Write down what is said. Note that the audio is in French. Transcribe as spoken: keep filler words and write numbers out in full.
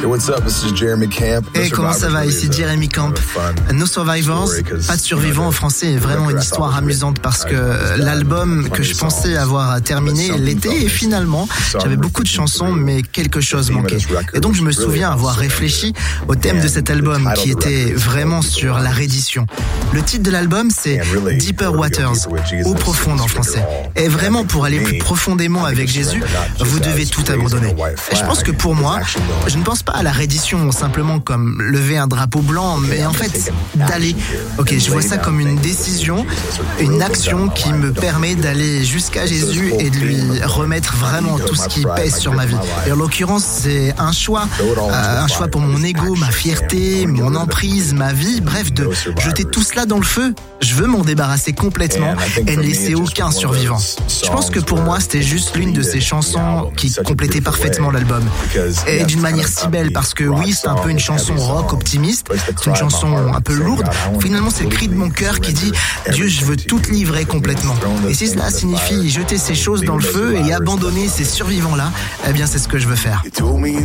Hey, comment ça va? Ici Jeremy Camp. No Survivors, pas de survivants en français, est vraiment une histoire amusante parce que l'album que je pensais avoir terminé l'était et finalement, j'avais beaucoup de chansons mais quelque chose manquait. Et donc je me souviens avoir réfléchi au thème de cet album qui était vraiment sur la reddition. Le titre de l'album c'est Deeper Waters, eau profonde en français. Et vraiment pour aller plus profondément avec Jésus, vous devez tout abandonner. Et je pense que pour moi, je ne pense pas à la reddition simplement comme lever un drapeau blanc, mais en fait d'aller. Ok, je vois ça comme une décision, une action qui me permet d'aller jusqu'à Jésus et de lui remettre vraiment tout ce qui pèse sur ma vie. Et en l'occurrence, c'est un choix, euh, un choix pour mon ego, ma fierté, mon emprise, ma vie, bref, de jeter tout cela dans le feu. Je veux m'en débarrasser complètement et ne laisser aucun survivant. Je pense que pour moi, c'était juste l'une de ces chansons qui complétait parfaitement l'album. Et d'une manière si belle, parce que oui, c'est un peu une chanson rock optimiste, c'est une chanson un peu lourde. Finalement, c'est le cri de mon cœur qui dit « Dieu, je veux tout te livrer complètement ». Et si cela signifie jeter ces choses dans le feu et abandonner ces survivants-là, eh bien, c'est ce que je veux faire.